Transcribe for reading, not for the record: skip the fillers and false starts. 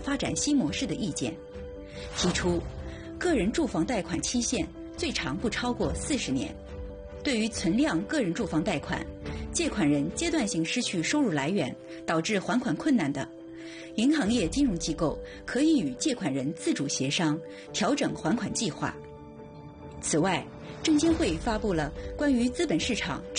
发展新模式的意见，提出个人住房贷款期限最长不超过40年。对于存量个人住房贷款，借款人阶段性失去收入来源，导致还款困难的，银行业金融机构可以与借款人自主协商，调整还款计划。此外，证监会发布了关于资本市场